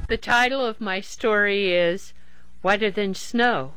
The title of my story is Whiter Than Snow.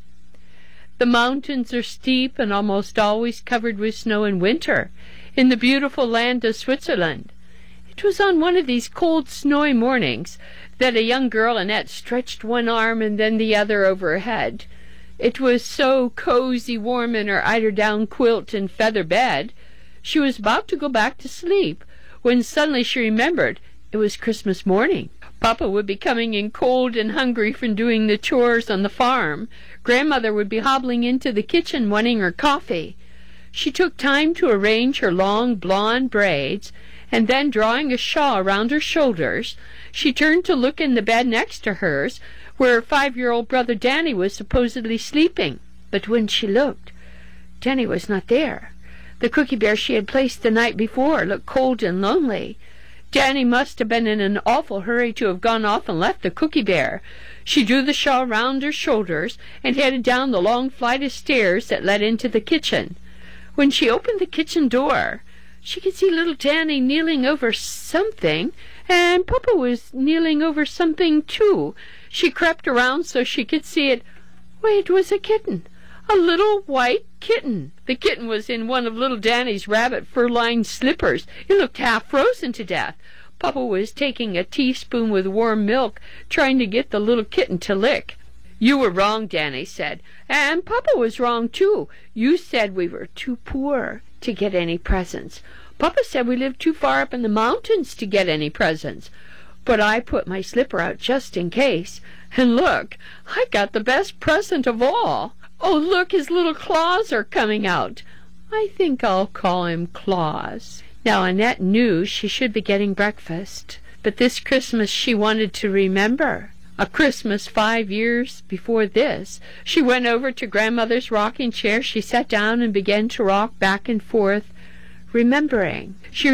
The mountains are steep and almost always covered with snow in winter, in the beautiful land of Switzerland. It was on one of these cold, snowy mornings that a young girl, Annette, stretched one arm and then the other over her head. It was so cozy warm in her eider-down quilt and feather bed. She was about to go back to sleep, when suddenly she remembered it was Christmas morning. Papa would be coming in cold and hungry from doing the chores on the farm. Grandmother would be hobbling into the kitchen wanting her coffee. She took time to arrange her long blonde braids, and then, drawing a shawl around her shoulders, she turned to look in the bed next to hers, where her 5-year-old brother Danny was supposedly sleeping. But when she looked, Danny was not there. The cookie bear she had placed the night before looked cold and lonely. Danny must have been in an awful hurry to have gone off and left the cookie bear. She drew the shawl round her shoulders and headed down the long flight of stairs that led into the kitchen. When she opened the kitchen door, she could see little Danny kneeling over something, and Papa was kneeling over something too. She crept around so she could see it. Why, it was a kitten. A little white kitten. The kitten was in one of little Danny's rabbit fur-lined slippers. It looked half frozen to death. Papa was taking a teaspoon with warm milk, trying to get the little kitten to lick. "You were wrong," Danny said. "And Papa was wrong, too. You said we were too poor to get any presents. Papa said we lived too far up in the mountains to get any presents. But I put my slipper out just in case. And look, I got the best present of all. Oh, look, his little claws are coming out. I think I'll call him Claus." Now, Annette knew she should be getting breakfast, but this Christmas she wanted to remember. A Christmas 5 years before this, she went over to Grandmother's rocking chair. She sat down and began to rock back and forth, remembering. She